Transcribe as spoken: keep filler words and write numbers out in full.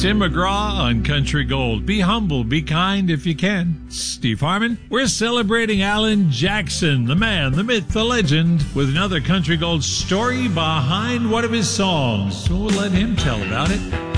Tim McGraw on Country Gold. Be humble, be kind if you can. Steve Harmon, we're celebrating Alan Jackson, the man, the myth, the legend, with another Country Gold story behind one of his songs. So we'll let him tell about it.